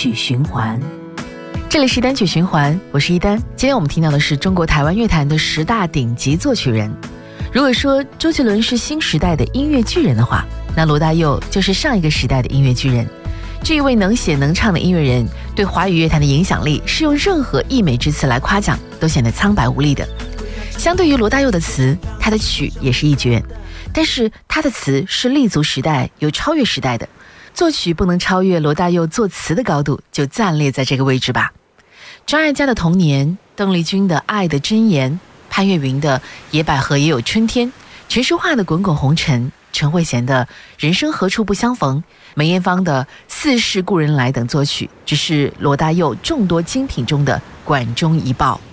曲循环。 这里是单曲循环，我是一丹。今天我们听到的是中国台湾乐坛的10大顶级作曲人。如果说周杰伦是新时代的音乐巨人的话，那罗大佑就是上一个时代的音乐巨人。这一位能写能唱的音乐人，对华语乐坛的影响力是用任何溢美之词来夸奖都显得苍白无力的。相对于罗大佑的词，他的曲也是一绝，但是他的词是立足时代又超越时代的。作曲不能超越罗大佑作词的高度，就暂列在这个位置吧。张艾嘉的童年，邓丽君的爱的箴言，潘越云的野百合也有春天，陈淑桦的滚滚红尘，陈慧娴的人生何处不相逢，梅艳芳的似是故人来等作曲，只是罗大佑众多精品中的管中一爆。